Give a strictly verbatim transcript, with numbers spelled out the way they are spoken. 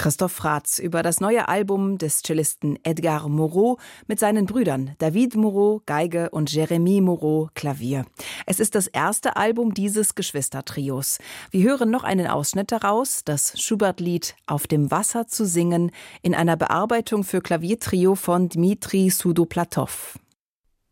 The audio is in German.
Christoph Fratz über das neue Album des Cellisten Edgar Moreau mit seinen Brüdern David Moreau, Geige und Jérémy Moreau, Klavier. Es ist das erste Album dieses Geschwistertrios. Wir hören noch einen Ausschnitt daraus, das Schubert-Lied Auf dem Wasser zu singen, in einer Bearbeitung für Klaviertrio von Dmitri Sudoplatow.